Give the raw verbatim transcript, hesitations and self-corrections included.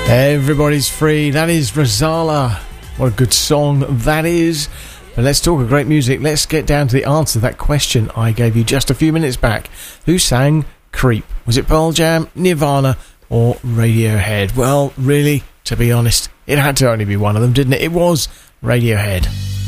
Everybody's Free. That is Rosala. What a good song that is. But let's talk of great music. Let's get down to the answer to that question I gave you just a few minutes back. Who sang Creep? Was it Pearl Jam, Nirvana, or Radiohead? Well, really, to be honest, it had to only be one of them, didn't it? It was Radiohead.